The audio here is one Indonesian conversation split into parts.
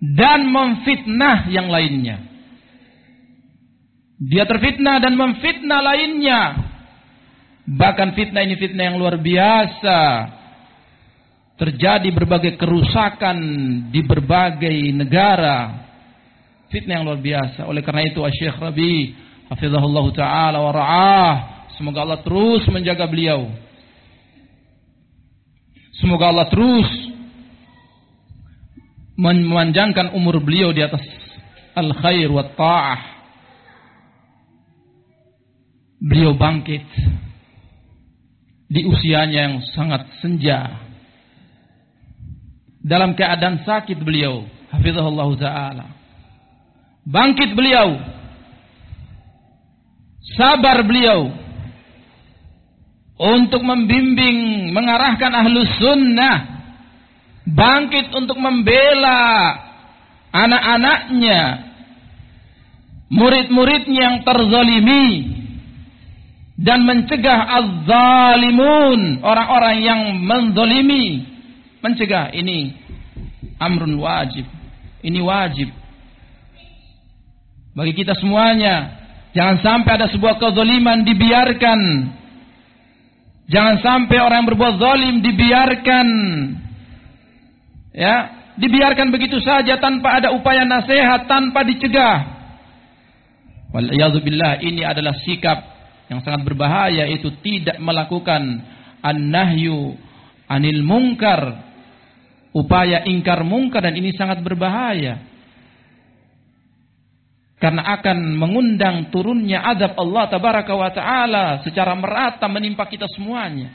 dan memfitnah yang lainnya. Dia terfitnah dan memfitnah lainnya. Bahkan fitnah ini fitnah yang luar biasa. Terjadi berbagai kerusakan di berbagai negara. Fitnah yang luar biasa. Oleh karena itu Syekh Rabi hafizahullah ta'ala wa ra'ah, semoga Allah terus menjaga beliau. Semoga Allah terus memanjangkan umur beliau di atas al-khair wa ta'ah. Beliau bangkit di usianya yang sangat senja. Dalam keadaan sakit beliau, hafizahullah ta'ala. Bangkit beliau. Sabar beliau. Untuk membimbing, mengarahkan ahlus sunnah. Bangkit untuk membela anak-anaknya. Murid-muridnya yang terzalimi. Dan mencegah az-zalimun, orang-orang yang menzalimi, mencegah. Ini amrun wajib, ini wajib bagi kita semuanya. Jangan sampai ada sebuah kezaliman dibiarkan, jangan sampai orang yang berbuat zalim dibiarkan, ya, dibiarkan begitu saja tanpa ada upaya nasihat, tanpa dicegah. Wal'iyadzubillah, ini adalah sikap yang sangat berbahaya, itu tidak melakukan an-nahyu anil munkar, upaya ingkar mungkar, dan ini sangat berbahaya karena akan mengundang turunnya azab Allah tabaraka wa taala secara merata menimpa kita semuanya,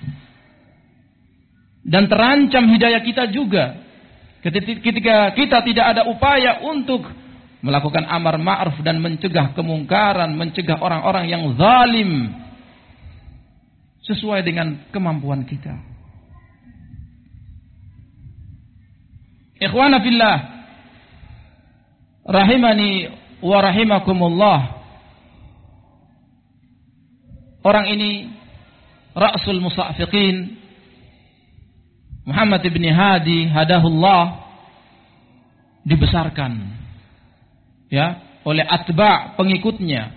dan terancam hidayah kita juga ketika kita tidak ada upaya untuk melakukan amar ma'ruf dan mencegah kemungkaran, mencegah orang-orang yang zalim sesuai dengan kemampuan kita. Ikhwana fillah, rahimani wa rahimakumullah. Orang ini Ra'sul Musafiqin Muhammad ibn Hadi hadahullah dibesarkan, ya, oleh atba' pengikutnya.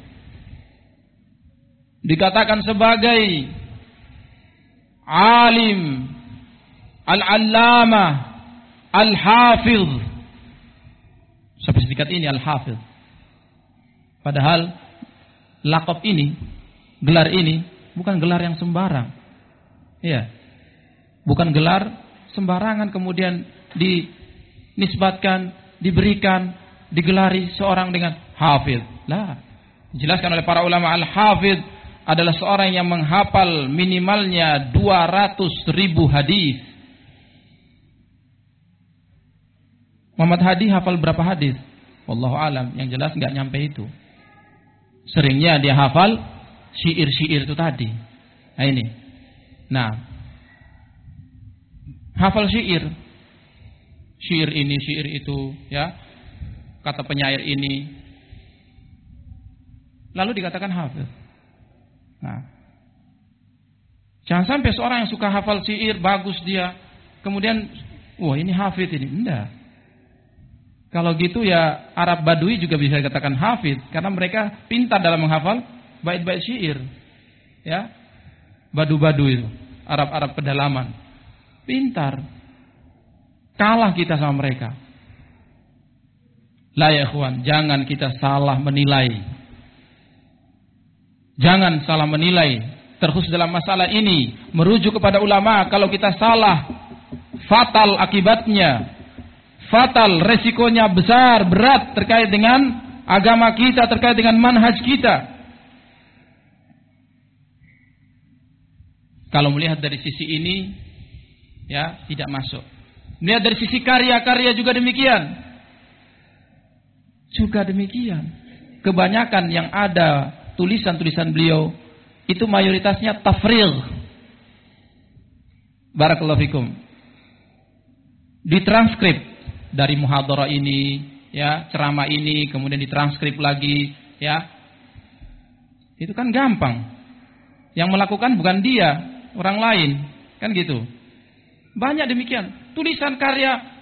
Dikatakan sebagai alim, al-allamah, al-hafiz. Sampai setingkat ini al-hafiz. Padahal laqab ini, gelar ini bukan gelar yang sembarang. Iya. Bukan gelar sembarangan kemudian dinisbatkan, diberikan, digelari seorang dengan hafiz. Lah. Dijelaskan oleh para ulama, al-hafiz adalah seorang yang menghafal minimalnya 200.000 hadis. Muhammad Hadi hafal berapa hadis? Wallahu alam, yang jelas enggak nyampe itu. Seringnya dia hafal syair-syair itu tadi. Nah ini. Nah, hafal syair. Syair ini, syair itu, ya. Kata penyair ini. Lalu dikatakan hafiz. Nah, jangan sampai seorang yang suka hafal syair, bagus dia, kemudian, wah ini hafiz ini. Enggak. Kalau gitu ya Arab Badui juga bisa dikatakan hafiz, karena mereka pintar dalam menghafal bait-bait syair. Ya. Badu-badu itu, Arab-Arab pedalaman. Pintar. Kalah kita sama mereka. La ya ikhwan, jangan kita salah menilai. Jangan salah menilai, terkhusus dalam masalah ini, merujuk kepada ulama. Kalau kita salah, fatal akibatnya. Fatal, resikonya besar, berat terkait dengan agama kita, terkait dengan manhaj kita. Kalau melihat dari sisi ini, ya tidak masuk. Melihat dari sisi karya-karya juga demikian. Juga demikian. Kebanyakan yang ada tulisan-tulisan beliau itu mayoritasnya tafrigh. Barakallahu fikum. Ditranskrip dari muhadharah ini, ya, ceramah ini, kemudian ditranskrip lagi, ya. Itu kan gampang. Yang melakukan bukan dia, orang lain, kan gitu. Banyak demikian. Tulisan karya